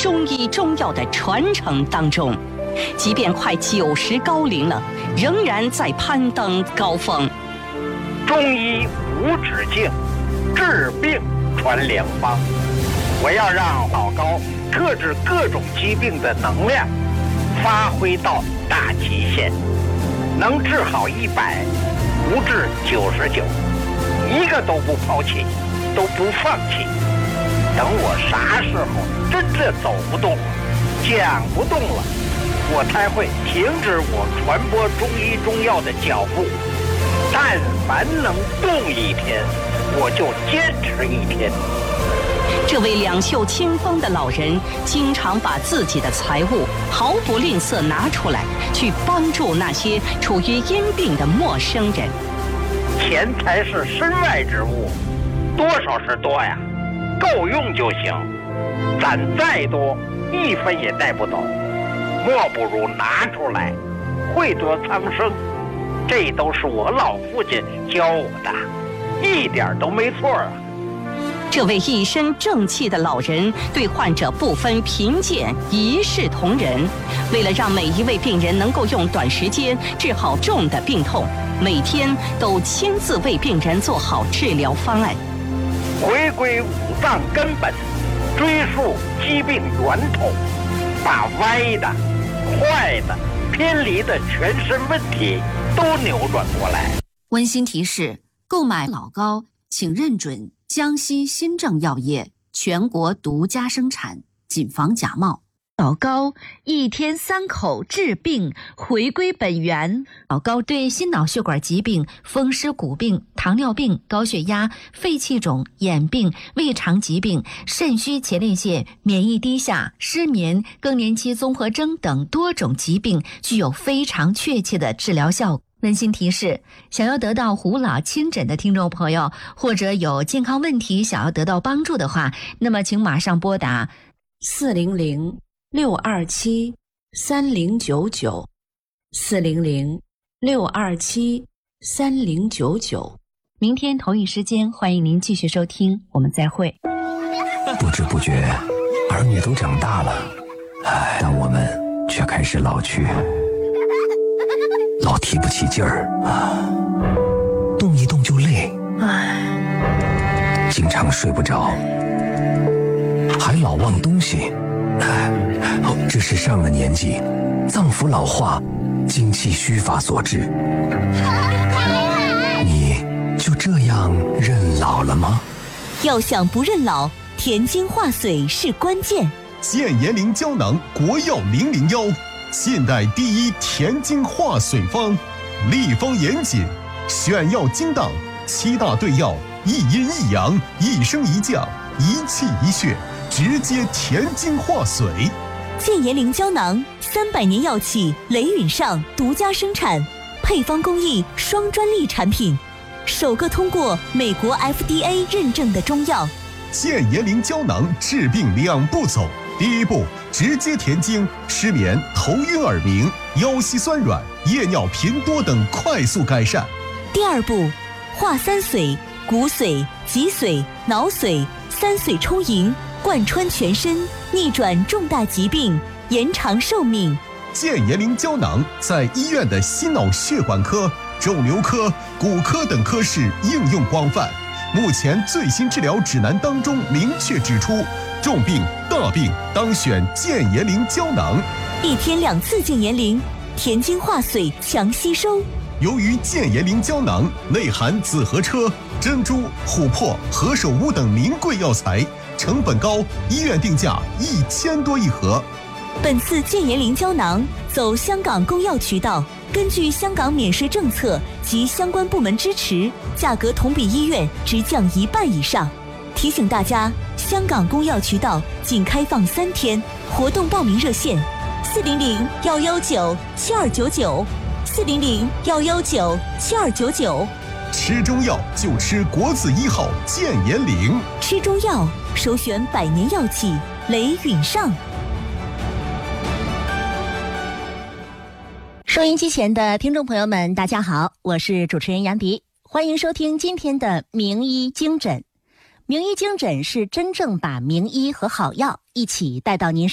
中医中药的传承当中，即便快90高龄了，仍然在攀登高峰。 中医无止境，治病传良方。我要让老高克制各种疾病的能量发挥到大极限，能治好100，不治99，一个都不抛弃，都不放弃。等我啥时候真正走不动了，讲不动了，我才会停止我传播中医中药的脚步。但凡能动一天，我就坚持1天。 这位两袖清风的老人，经常把自己的财物毫不吝啬拿出来，去帮助那些处于因病的陌生人。 钱财是身外之物，多少是多呀，够用就行。攒再多，1分也带不走，莫不如拿出来，惠泽苍生。这都是我老父亲教我的，一点都没错啊。 这位一身正气的老人对患者不分贫贱，一视同仁。为了让每一位病人能够用短时间治好重的病痛，每天都亲自为病人做好治疗方案。 回归五脏根本，追溯疾病源头，把歪的、坏的、偏离的全身问题都扭转过来。 温馨提示：购买老高，请认准江西新政药业全国独家生产，谨防假冒。 老高1天3口治病，回归本源。老高对心脑血管疾病、风湿骨病、糖尿病、高血压、肺气肿、眼病、胃肠疾病、肾虚前列腺、免疫低下、失眠、更年期综合征等多种疾病具有非常确切的治疗效果。温馨提示：想要得到胡老亲诊的听众朋友，或者有健康问题想要得到帮助的话，那么请马上拨打400-627-3099，400-627-3099。明天同一时间，欢迎您继续收听，我们再会。 不知不觉，儿女都长大了，但我们却开始老去。老提不起劲儿动一动就累，经常睡不着，还老忘东西，这是上了年纪，脏腑老化，精气虚乏所致。你就这样认老了吗？ 要想不认老，田精化髓是关键。 健颜灵胶囊国药001，现代第一田精化髓方，立方严谨，选药精当，7大对药，一阴一阳，一升一降，一气一血，直接田精化髓。 健颜灵胶囊300年药企雷允上独家生产，配方工艺双专利产品，首个通过美国 FDA 认证的中药。 健颜灵胶囊治病2步走，第1步，直接填精，失眠、头晕耳鸣、腰膝酸软、夜尿频多等快速改善。 第2步，化三髓、骨髓、脊髓、脑髓，3髓充盈，贯穿全身，逆转重大疾病，延长寿命。 健颜灵胶囊在医院的心脑血管科、肿瘤科、骨科等科室应用广泛。目前最新治疗指南当中明确指出，重病大病当选健颜灵胶囊 ，1天2次健颜灵，田精化髓强吸收。 由于健颜灵胶囊内含紫河车、珍珠、琥珀、何首乌等名贵药材，成本高，医院定价1000多一盒。 本次健颜灵胶囊走香港公药渠道，根据香港免税政策及相关部门支持，价格同比医院直降1半以上。提醒大家，香港公药渠道仅开放3天，活动报名热线400-119-7299，400-119-7299。 吃中药就吃国字1号健颜灵， 吃中药首选100年药企雷允上。 收音机前的听众朋友们，大家好，我是主持人杨迪，欢迎收听今天的名医精诊。名医精诊是真正把名医和好药一起带到您